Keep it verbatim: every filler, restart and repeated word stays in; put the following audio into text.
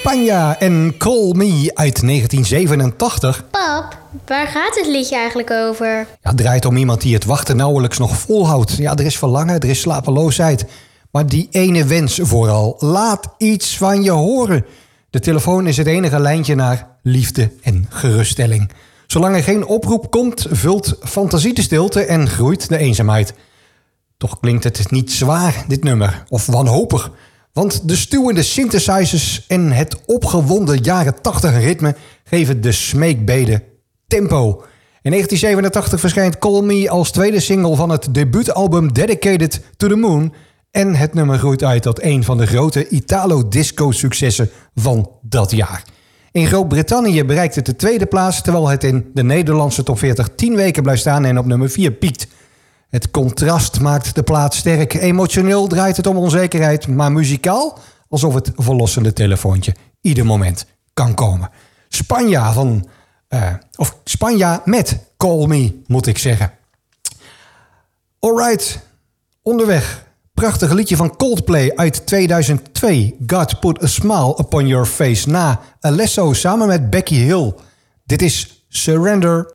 Spanja en Call Me uit negentien zevenentachtig. Pap, waar gaat het liedje eigenlijk over? Ja, het draait om iemand die het wachten nauwelijks nog volhoudt. Ja, er is verlangen, er is slapeloosheid. Maar die ene wens vooral. Laat iets van je horen. De telefoon is het enige lijntje naar liefde en geruststelling. Zolang er geen oproep komt, vult fantasie de stilte en groeit de eenzaamheid. Toch klinkt het niet zwaar, dit nummer, of wanhopig. Want de stuwende synthesizers en het opgewonden jaren tachtig ritme geven de smeekbede tempo. In negentien zevenentachtig verschijnt Call Me als tweede single van het debuutalbum Dedicated to the Moon. En het nummer groeit uit tot een van de grote Italo-disco-successen van dat jaar. In Groot-Brittannië bereikt het de tweede plaats, terwijl het in de Nederlandse top veertig tien weken blijft staan en op nummer vier piekt. Het contrast maakt de plaat sterk. Emotioneel draait het om onzekerheid, maar muzikaal alsof het verlossende telefoontje ieder moment kan komen. Spanja van, uh, of Spanja met Call Me, moet ik zeggen. Alright, onderweg. Prachtig liedje van Coldplay uit tweeduizend twee. God Put a Smile Upon Your Face na Alesso samen met Becky Hill. Dit is Surrender.